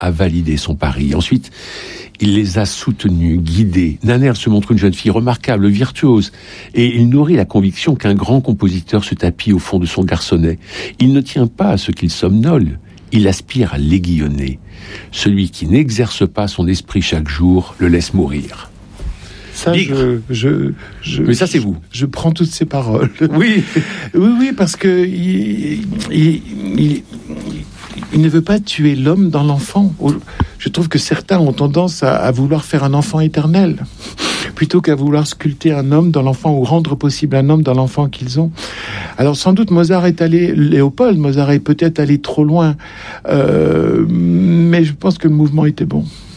a validé son pari. Ensuite, il les a soutenus, guidés. Nannerl se montre une jeune fille remarquable, virtuose, et il nourrit la conviction qu'un grand compositeur se tapit au fond de son garçonnet. Il ne tient pas à ce qu'il somnole, il aspire à l'aiguillonner. Celui qui n'exerce pas son esprit chaque jour le laisse mourir. Ça, mais ça, c'est vous. Je prends toutes ces paroles. Oui, oui, parce que il ne veut pas tuer l'homme dans l'enfant. Je trouve que certains ont tendance à vouloir faire un enfant éternel, plutôt qu'à vouloir sculpter un homme dans l'enfant ou rendre possible un homme dans l'enfant qu'ils ont. Alors sans doute Léopold Mozart est peut-être allé trop loin, mais je pense que le mouvement était bon.